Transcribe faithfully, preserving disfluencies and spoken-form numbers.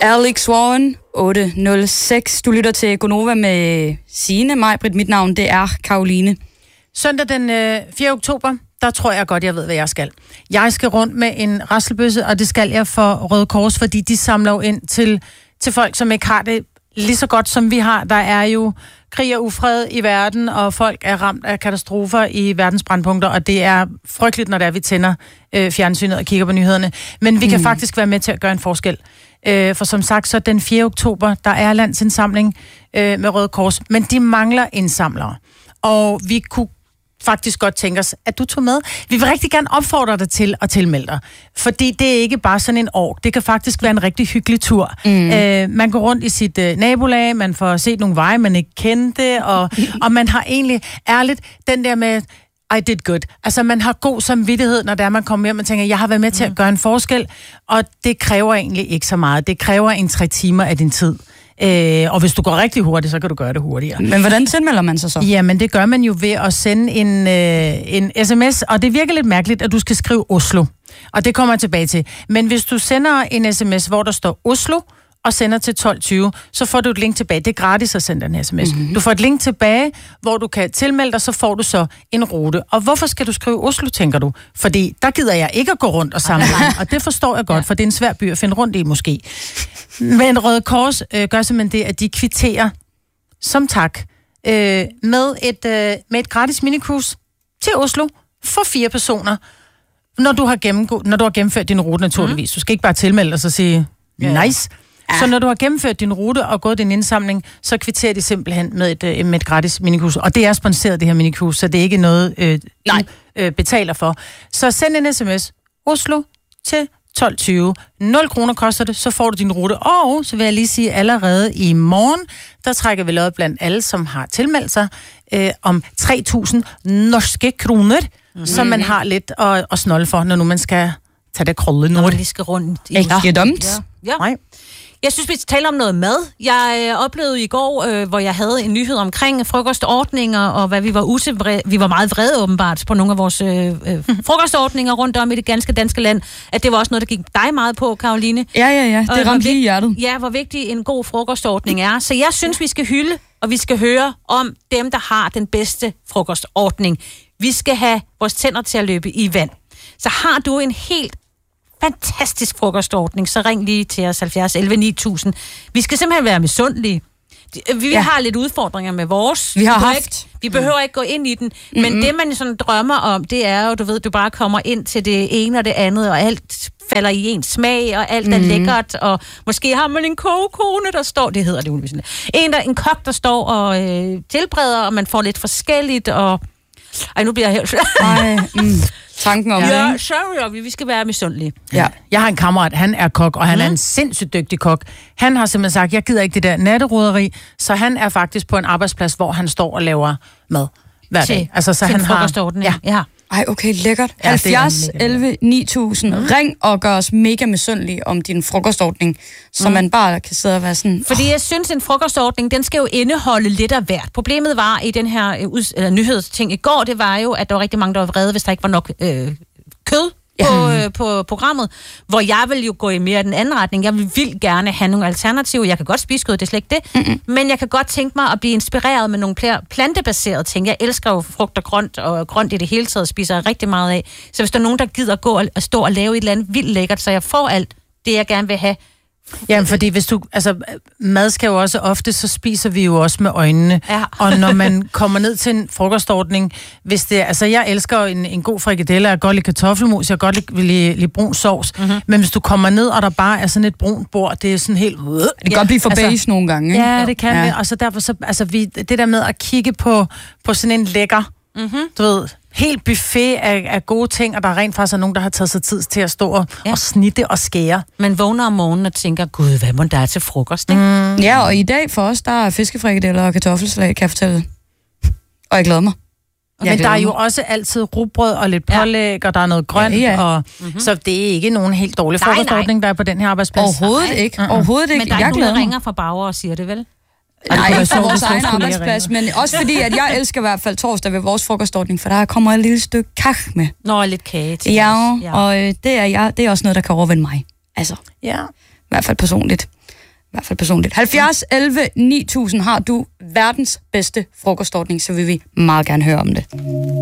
Alex Warren, otte nul seks. Du lytter til Gonova med Signe Majbrit. Mit navn, det er Karoline. Søndag den øh, fjerde oktober, der tror jeg godt, jeg ved, hvad jeg skal. Jeg skal rundt med en rasselbøsse, og det skal jeg for Røde Kors, fordi de samler jo ind til, til folk, som ikke har det lige så godt, som vi har. Der er jo krig og ufred i verden, og folk er ramt af katastrofer i verdens brandpunkter, og det er frygteligt, når det er, vi tænder øh, fjernsynet og kigger på nyhederne. Men vi kan mm. faktisk være med til at gøre en forskel. Øh, for som sagt, så den fjerde oktober, der er landsindsamling øh, med Røde Kors, men de mangler indsamlere. Og vi kunne faktisk godt tænke os, at du tog med. Vi vil rigtig gerne opfordre dig til at tilmelde dig. Fordi det er ikke bare sådan en år. Det kan faktisk være en rigtig hyggelig tur. Mm. Øh, man går rundt i sit øh, nabolag, man får set nogle veje, man ikke kendte, og, og man har egentlig ærligt den der med, I did good. Altså man har god samvittighed, når der man kommer hjem og tænker, jeg har været med til at gøre en forskel, og det kræver egentlig ikke så meget. Det kræver en tre timer af din tid. Øh, og hvis du går rigtig hurtigt, så kan du gøre det hurtigere. Men hvordan tilmelder man sig så? Jamen, det gør man jo ved at sende en, øh, en sms, og det virker lidt mærkeligt, at du skal skrive Oslo. Og det kommer jeg tilbage til. Men hvis du sender en sms, hvor der står Oslo, og sender til tolv tyve, så får du et link tilbage. Det er gratis at sende en sms. Mm-hmm. Du får et link tilbage, hvor du kan tilmelde dig, så får du så en rute. Og hvorfor skal du skrive Oslo, tænker du? Fordi der gider jeg ikke at gå rundt og samle. Og det forstår jeg godt, for det er en svær by at finde rundt i måske. Men Røde Kors øh, gør simpelthen det, at de kvitterer som tak øh, med, et, øh, med et gratis minicruise til Oslo for fire personer, når du har, gennemgå- når du har gennemført din rute naturligvis. Mm. Du skal ikke bare tilmelde dig og så sige, nice. Ja. Så når du har gennemført din rute og gået din indsamling, så kvitterer de simpelthen med et, øh, med et gratis minicruise. Og det er sponsoreret, det her minicruise, så det er ikke noget, øh, Nej. Øh, betaler for. Så send en sms, Oslo til tolv tyve. nul kroner koster det, så får du din rute. Og så vil jeg lige sige, allerede i morgen, der trækker vi lod blandt alle, som har tilmeldt sig, øh, om tre tusind norske kroner, mm-hmm. som man har lidt at, at snolde for, når nu man skal tage det krølle. Når man lige skal rundt. I ikke dumt. Ja. Ja. Nej. Jeg synes, vi skal tale om noget mad. Jeg øh, oplevede i går, øh, hvor jeg havde en nyhed omkring frokostordninger, og hvad vi var utilvrede. Vi var meget vrede åbenbart på nogle af vores øh, øh, frokostordninger rundt om i det ganske danske land. At det var også noget, der gik dig meget på, Karoline. Ja, ja, ja. Det ramte lige i hjertet. Ja, hvor vigtig en god frokostordning er. Så jeg synes, vi skal hylde, og vi skal høre om dem, der har den bedste frokostordning. Vi skal have vores tænder til at løbe i vand. Så har du en helt fantastisk frokostordning, så ring lige til os halvfjerds elleve ni tusind. Vi skal simpelthen være misundelige. Vi ja. har lidt udfordringer med vores. Vi har vi haft. Ikke, vi behøver ikke gå ind i den, men mm-hmm. det, man sådan drømmer om, det er jo, du ved, du bare kommer ind til det ene og det andet, og alt falder i ens smag, og alt mm-hmm. er lækkert, og måske har man en kogekone, der står, det hedder det udenvis. En, der, en kok, der står og øh, tilbereder, og man får lidt forskelligt, og ej, nu bliver jeg helt... Ej, mm. Tanken om ja, det. sorry, vi skal være misundelige. Ja. Jeg har en kammerat, han er kok, og han mm. er en sindssygt dygtig kok. Han har simpelthen sagt, jeg gider ikke det der natteroderi, så han er faktisk på en arbejdsplads, hvor han står og laver mad hver dag. Altså, så til han har... Ja. ja. Ej, okay, lækkert. Ja, halvfjerds elleve ni tusind. Mm. Ring og gør os mega misundelige om din frokostordning, så mm. man bare kan sidde og være sådan... Fordi jeg synes, en frokostordning, den skal jo indeholde lidt af hvert. Problemet var i den her uh, nyhedsting i går, det var jo, at der var rigtig mange, der var vrede, hvis der ikke var nok øh, kød på, øh, på programmet, hvor jeg vil jo gå i mere den anden retning. Jeg vil vildt gerne have nogle alternativer. Jeg kan godt spise kød, det er slet ikke det. Mm-mm. Men jeg kan godt tænke mig at blive inspireret med nogle plantebaserede ting. Jeg elsker jo frugt og grønt, og grønt i det hele taget spiser jeg rigtig meget af. Så hvis der er nogen, der gider gå og stå og lave et eller andet vildt lækkert, så jeg får alt det, jeg gerne vil have. Jamen, fordi hvis du, altså, mad skal jo også ofte, så spiser vi jo også med øjnene. Ja. Og når man kommer ned til en frokostordning, hvis det, altså, jeg elsker en, en god frikadelle, jeg kan godt lide kartoffelmus, jeg kan godt lide, lide, lide brun sovs, mm-hmm. men hvis du kommer ned, og der bare er sådan et brunt bord, det er sådan helt... Øh, det kan ja, godt blive for altså, base nogle gange, ikke? Ja, det kan ja. vi, og så derfor, så, altså, vi, det der med at kigge på, på sådan en lækker, mm-hmm. du ved... helt buffet af, af gode ting, og der er rent faktisk nogen, der har taget sig tid til at stå og, ja. og snitte og skære. Man vågner om morgenen og tænker, gud, hvad må der er til frokost, ikke? Mm. Ja, og i dag for os, der er fiskefrikadeller og kartoffelsalat, kan jeg fortælle. Og jeg glæder mig. Jeg Men der er jo mig. også altid rugbrød og lidt pålæg, ja. og der er noget grønt, ja, ja. Og, mm-hmm. så det er ikke nogen helt dårlig frokostordning, der er på den her arbejdsplads. Overhovedet nej. ikke. Mm-hmm. Overhovedet ikke. Men der er ikke nogen, der ringer fra Bauer og siger det, vel? Nej, ikke på vores egen arbejdsplads, men også fordi, at jeg elsker i hvert fald torsdag ved vores frokostordning, for der kommer et lille stykke kage med. Nå, lidt kage til ja, ja, og øh, det, er jeg, det er også noget, der kan overvinde mig. Altså, ja. i hvert fald personligt. hvert fald personligt. halvfjerds elleve ni tusind har du verdens bedste frokostordning, så vil vi meget gerne høre om det.